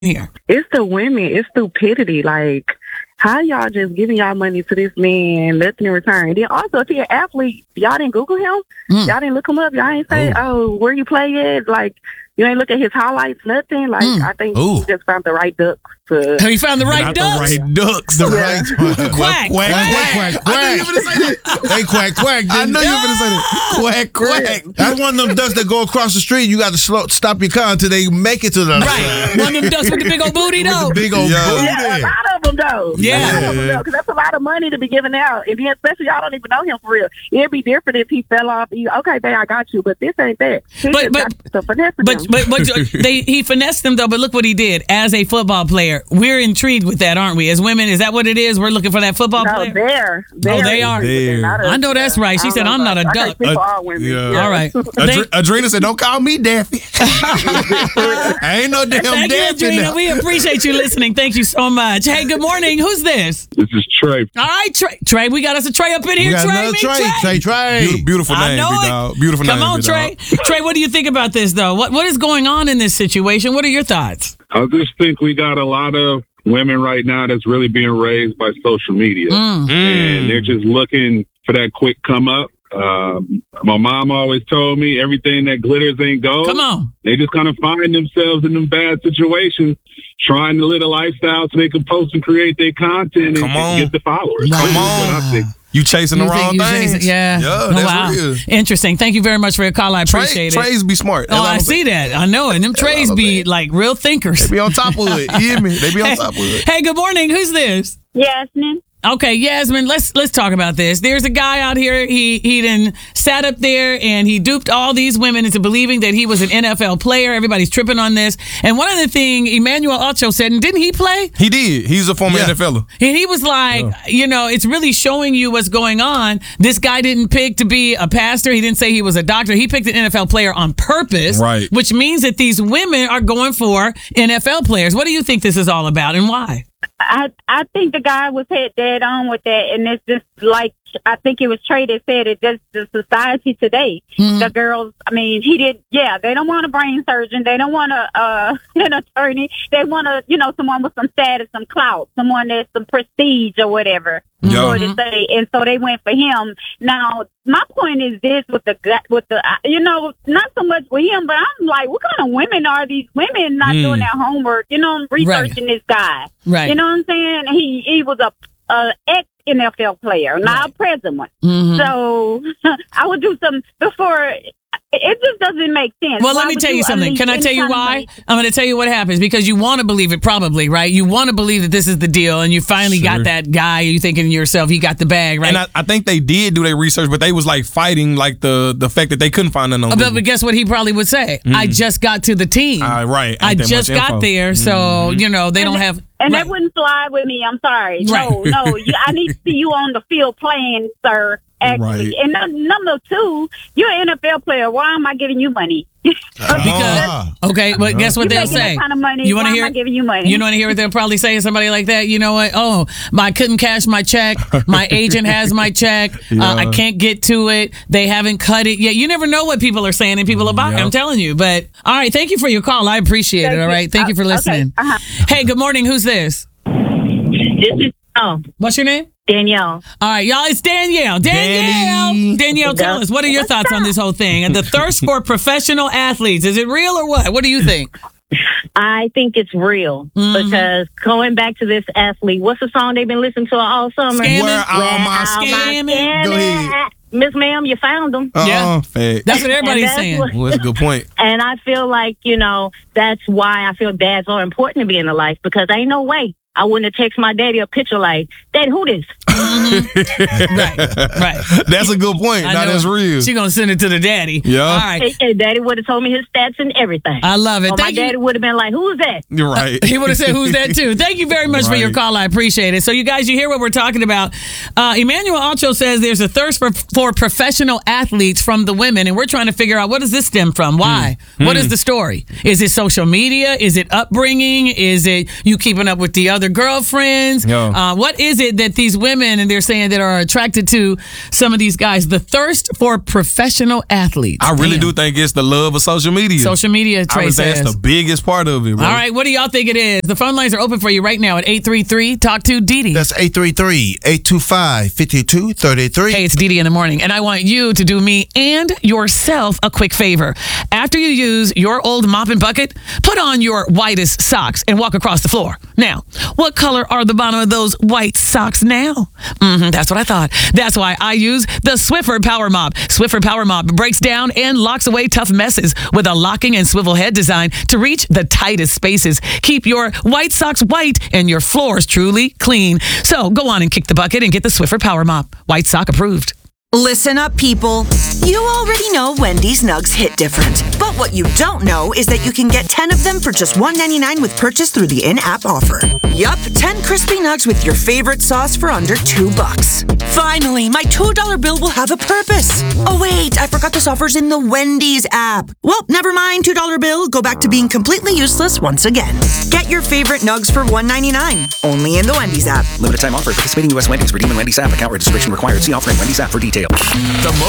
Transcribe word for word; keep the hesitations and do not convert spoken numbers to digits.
here? It's the women. It's stupidity. Like, how y'all just giving y'all money to this man, nothing in return? And then also, if you're an athlete, y'all didn't Google him? Mm. Y'all didn't look him up? Y'all ain't say, Ooh. oh, where you play at? Like, you ain't look at his highlights, nothing? Like, mm. I think Ooh. he just found the right ducks. To, he found the right ducks? The right ducks. The yeah. right quack. Quack. Quack. Quack. Quack. I knew you were going to say that. Hey, quack, quack. I know you were going to say that. Quack, quack. That's one of them ducks that go across the street. You got to slow, stop your car until they make it to the other right. side. One of them ducks with the big old booty, though. With the big old yeah. booty. Yeah, a lot of them, though. Yeah. A lot of them, though, because that's a lot of money to be giving out. And then, especially, y'all don't even know him for real. It'd be different if he fell off. You, okay, babe, I got you, but this ain't that. He but, but, got finesse but, but, but they, he finessed them, though, but look what he did. As a football player, we're intrigued with that, aren't we? As women, is that what it is? We're looking for that football no, player? They're, they're, oh, they are? They're a, I know that's right. She said, I'm not a duck. Uh, all, women. Yeah. Yeah. all right. Adri- Adrena said, don't call me Daffy. I ain't no damn Thank Daffy you, Adrena. now. We appreciate you listening. Thank you so much. Hey, good morning. Who's this? This is Trey. All right, Trey. Trey, we got us a Trey up in here. We got Trey, another me, Trey. Trey. Trey, Trey. Beautiful, beautiful I name, know big it. dog. Beautiful Come name, on, big Trey. dog. Trey, what do you think about this, though? What What is going on in this situation? What are your thoughts? I just think we got a lot of women right now that's really being raised by social media. Mm. And they're just looking for that quick come up. Um, my mom always told me everything that glitters ain't gold. Come on. They just kind of find themselves in them bad situations, trying to live a lifestyle so they can post and create their content and, Come on. and get the followers. Come That's what I on. think. You chasing the You think wrong you things. chasing- Yeah. Yeah, Oh, that's wow. real. Interesting. Thank you very much for your call. I Trey, appreciate it. Trays be smart. Oh, That's all I I'm see saying. that. I know. And them trays all I'm be saying. like real thinkers. They be on top of it. You hear me? They be on Hey, top of it. hey, good morning. Who's this? Yasmin. Okay, Yasmin, let's let's talk about this. There's a guy out here, he he done sat up there and he duped all these women into believing that he was an N F L player. Everybody's tripping on this. And one of the things Emmanuel Ocho said, and didn't he play? He did. He's a former Yeah. N F L er. And he was like, Yeah. you know, it's really showing you what's going on. This guy didn't pick to be a pastor. He didn't say he was a doctor. He picked an N F L player on purpose. Right. Which means that these women are going for N F L players. What do you think this is all about and why? I I think the guy was head dead on with that, and it's just like I think it was Trey that said it. Just the society today, Mm-hmm. the girls. I mean, he did. Yeah, they don't want a brain surgeon. They don't want a uh, an attorney. They want a you know someone with some status, some clout, someone that's some prestige or whatever. Yeah. So to say, and so they went for him. Now, my point is this: with the gut, with the uh, you know, not so much with him, but I'm like, what kind of women are these women not Mm. doing their homework? You know, researching this guy. Right. You know what I'm saying? He he was a, a ex N F L player, not a present one. Mhm. So I would do some before. It just doesn't make sense. Well, Why let me would tell you something. unleash Can I any tell you kind of why? money? I'm going to tell you what happens because you want to believe it probably, right? You want to believe that this is the deal and you finally Sure. got that guy. You thinking to yourself, he got the bag, right? And I, I think they did do their research, but they was like fighting like the the fact that they couldn't find none on but, Google. but guess what he probably would say? I just got to the team. Ah, right. I Ain't that just much got info. there. So, you know, they And don't that- have... And right. that wouldn't fly with me. I'm sorry. Right. No, no. You, I need to see you on the field playing, sir. Actually. Right. And num- number two, you're an N F L player. Why am I giving you money? Because, Ah. okay, but guess what You're they'll making say? that kind of money. You want Why to am hear? I giving you money? You want to hear what they'll probably say to somebody like that? You know what? Oh, I couldn't cash my check. My agent has my check. Uh, I can't get to it. They haven't cut it yet. You never know what people are saying and people are buying. Yep. I'm telling you. But all right, thank you for your call. I appreciate Thank it. All you. right, thank you for Uh, listening. okay. Uh-huh. Hey, good morning. Who's this? This is oh What's your name? Danielle. All right, y'all, it's Danielle. Danielle. Danny. Danielle, tell us, what are your thoughts on this whole thing? And the thirst for professional athletes, is it real or what? What do you think? I think it's real Mhm. because going back to this athlete, what's the song they've been listening to all summer? Scamming. Where all my Scamming. Go ahead. Miss Ma'am, you found them. Uh-uh, Yeah. fact. That's what everybody's that's saying. what- Well, that's a good point. And I feel like, you know, that's why I feel dads are important to be in the life because ain't no way I wouldn't have texted my daddy a picture like, Dad, who this? Right, right. That's a good point. I Now know that's real. She gonna send it to the daddy. Yeah. All right. And, and daddy would have told me his stats and everything. I love it. Or my Thank you. daddy would have been like, who's that? You're right. He would have said, who's that too? Thank you very much for your Right. call. I appreciate it. So you guys, you hear what we're talking about. Uh, Emmanuel Ocho says there's a thirst for, for professional athletes from the women, and we're trying to figure out what does this stem from? Why? Hmm. What Hmm. is the story? Is it social media? Is it upbringing? Is it you keeping up with the other their girlfriends. Yeah. Uh, what is it that these women, and they're saying, that are attracted to some of these guys? The thirst for professional athletes. I really Damn. do think it's the love of social media. Social media, Trey I would say says. that's the biggest part of it, bro. All right, what do y'all think it is? The phone lines are open for you right now at eight three three, talk to Didi. That's eight three three, eight two five, five two three three. Hey, it's Didi in the morning, and I want you to do me and yourself a quick favor. After you use your old mop and bucket, put on your whitest socks and walk across the floor. Now, what color are the bottom of those white socks now? Mm-hmm, that's what I thought. That's why I use the Swiffer Power Mop. Swiffer Power Mop breaks down and locks away tough messes with a locking and swivel head design to reach the tightest spaces. Keep your white socks white and your floors truly clean. So go on and kick the bucket and get the Swiffer Power Mop. White sock approved. Listen up, people. You already know Wendy's Nugs hit different. But what you don't know is that you can get ten of them for just one ninety-nine with purchase through the in-app offer. Yup, ten crispy nugs with your favorite sauce for under two bucks. Finally, my two dollar bill will have a purpose. Oh wait, I forgot this offer's in the Wendy's app. Well, never mind, two dollar bill. Go back to being completely useless once again. Get your favorite nugs for one ninety-nine. Only in the Wendy's app. Limited time offer. Participating U S Wendy's. Redeem in Wendy's app. Account registration required. See offer in Wendy's app for details. The most